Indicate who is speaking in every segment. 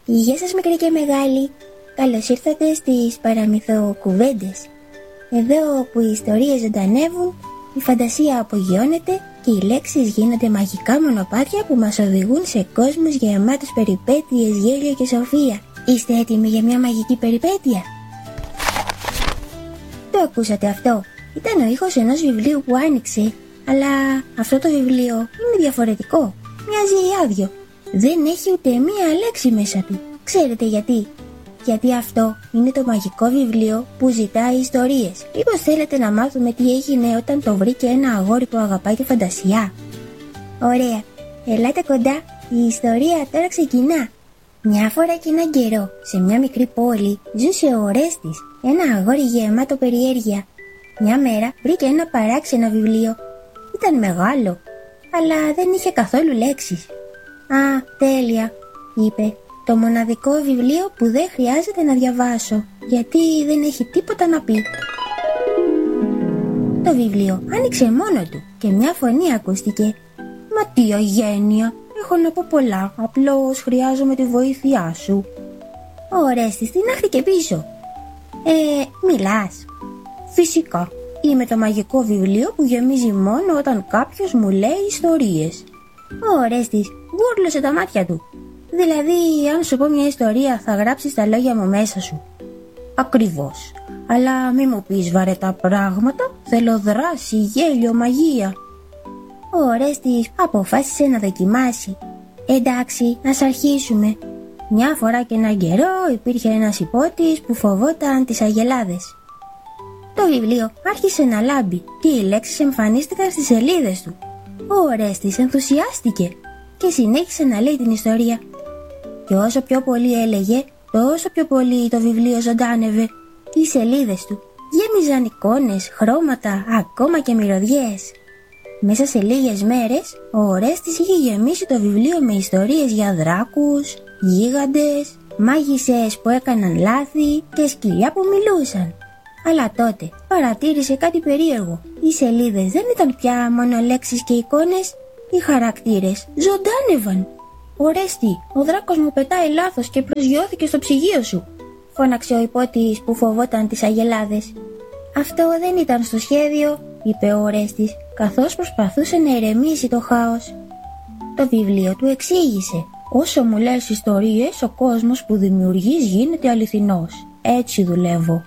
Speaker 1: Γεια σας μικρή και μεγάλη. Καλώς ήρθατε στις παραμυθοκουβέντες. Εδώ που οι ιστορίες ζωντανεύουν, η φαντασία απογειώνεται και οι λέξεις γίνονται μαγικά μονοπάτια που μας οδηγούν σε κόσμους γεμάτους περιπέτειες, γέλιο και σοφία. Είστε έτοιμοι για μια μαγική περιπέτεια? Το ακούσατε αυτό? Ήταν ο ήχος ενός βιβλίου που άνοιξε, αλλά αυτό το βιβλίο είναι διαφορετικό. Μοιάζει άδειο. Δεν έχει ούτε μία λέξη μέσα του. Ξέρετε γιατί? Γιατί αυτό είναι το μαγικό βιβλίο που ζητάει ιστορίες. Μήπως θέλετε να μάθουμε τι έγινε όταν το βρήκε ένα αγόρι που αγαπάει τη φαντασία? Ωραία, ελάτε κοντά, η ιστορία τώρα ξεκινά. Μια φορά και έναν καιρό, σε μια μικρή πόλη, ζούσε ο Ορέστης, ένα αγόρι γεμάτο περιέργεια. Μια μέρα βρήκε ένα παράξενο βιβλίο. Ήταν μεγάλο, αλλά δεν είχε καθόλου λέξεις. «Α, τέλεια», είπε, «το μοναδικό βιβλίο που δεν χρειάζεται να διαβάσω, γιατί δεν έχει τίποτα να πει». Το βιβλίο άνοιξε μόνο του και μια φωνή ακούστηκε. «Μα τι αγένεια, έχω να πω πολλά, απλώς χρειάζομαι τη βοήθειά σου». Ο Ορέστης τινάχτηκε πίσω. Μιλάς?» «Φυσικά, είμαι το μαγικό βιβλίο που γεμίζει μόνο όταν κάποιος μου λέει ιστορίες». Ο Ορέστης γούρλωσε τα μάτια του. «Δηλαδή, αν σου πω μια ιστορία θα γράψεις τα λόγια μου μέσα σου?» «Ακριβώς, αλλά μη μου πεις βαρετά πράγματα, θέλω δράση, γέλιο, μαγεία». Ο Ορέστης αποφάσισε να δοκιμάσει. «Εντάξει, ας αρχίσουμε. Μια φορά και έναν καιρό υπήρχε ένας υπότης που φοβόταν τις αγελάδες». Το βιβλίο άρχισε να λάμπει και οι λέξεις εμφανίστηκαν στις σελίδες του. Ο Ορέστης ενθουσιάστηκε και συνέχισε να λέει την ιστορία. Και όσο πιο πολύ έλεγε, τόσο πιο πολύ το βιβλίο ζωντάνευε. Οι σελίδες του γέμιζαν εικόνες, χρώματα, ακόμα και μυρωδιές. Μέσα σε λίγες μέρες, ο Ορέστης είχε γεμίσει το βιβλίο με ιστορίες για δράκους, γίγαντες, μάγισσες που έκαναν λάθη και σκυλιά που μιλούσαν. Αλλά τότε παρατήρησε κάτι περίεργο. Οι σελίδες δεν ήταν πια μόνο λέξεις και εικόνες, οι χαρακτήρες ζωντάνευαν. «Ορέστη, ο δράκος μου πετάει λάθος και προσγειώθηκε στο ψυγείο σου», φώναξε ο υπότης που φοβόταν τις αγελάδες. «Αυτό δεν ήταν στο σχέδιο», είπε ο Ορέστης, καθώς προσπαθούσε να ηρεμήσει το χάος. Το βιβλίο του εξήγησε. «Όσο μου λες ιστορίες, ο κόσμος που δημιουργείς γίνεται αληθινός. Έτσι δουλεύω».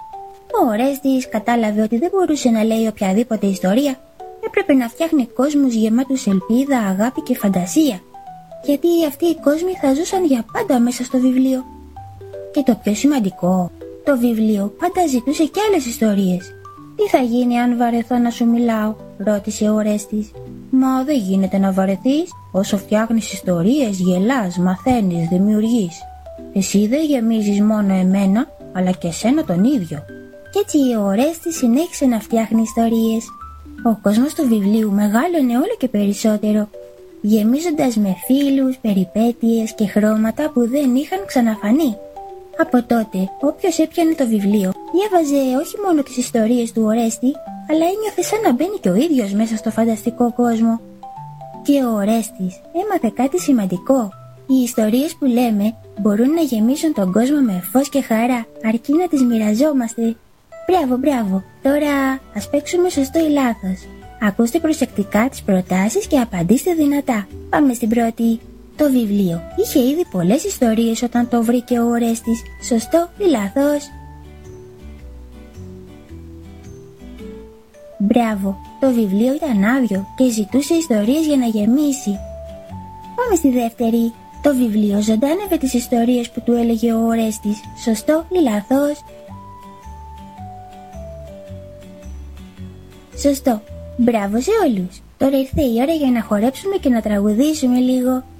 Speaker 1: Ο Ορέστης κατάλαβε ότι δεν μπορούσε να λέει οποιαδήποτε ιστορία. Έπρεπε να φτιάχνει κόσμους γεμάτους ελπίδα, αγάπη και φαντασία. Γιατί αυτοί οι κόσμοι θα ζούσαν για πάντα μέσα στο βιβλίο. Και το πιο σημαντικό, το βιβλίο πάντα ζητούσε κι άλλες ιστορίες. «Τι θα γίνει αν βαρεθώ να σου μιλάω?» ρώτησε ο Ορέστης. «Μα δεν γίνεται να βαρεθείς. Όσο φτιάχνεις ιστορίες, γελάς, μαθαίνεις, δημιουργείς. Εσύ δεν γεμίζεις μόνο εμένα, αλλά και εσένα τον ίδιο». Κι έτσι ο Ορέστης συνέχισε να φτιάχνει ιστορίες. Ο κόσμος του βιβλίου μεγάλωνε όλο και περισσότερο, γεμίζοντας με φίλους, περιπέτειες και χρώματα που δεν είχαν ξαναφανεί. Από τότε, όποιος έπιανε το βιβλίο, διάβαζε όχι μόνο τις ιστορίες του Ορέστη, αλλά ένιωθε σαν να μπαίνει και ο ίδιος μέσα στο φανταστικό κόσμο. Και ο Ορέστης έμαθε κάτι σημαντικό. Οι ιστορίες που λέμε μπορούν να γεμίσουν τον κόσμο με φως και χαρά, αρκεί να τις μοιραζόμαστε. Μπράβο, μπράβο. Τώρα ας παίξουμε σωστό ή λάθος. Ακούστε προσεκτικά τις προτάσεις και απαντήστε δυνατά. Πάμε στην πρώτη. Το βιβλίο είχε ήδη πολλές ιστορίες όταν το βρήκε ο Ορέστης. Σωστό ή λάθος? Μπράβο. Το βιβλίο ήταν άδειο και ζητούσε ιστορίες για να γεμίσει. Πάμε στη δεύτερη. Το βιβλίο ζωντάνευε τις ιστορίες που του έλεγε ο Ορέστης. Σωστό ή λάθος? Σωστό. Μπράβο σε όλους. Τώρα ήρθε η ώρα για να χορέψουμε και να τραγουδήσουμε λίγο.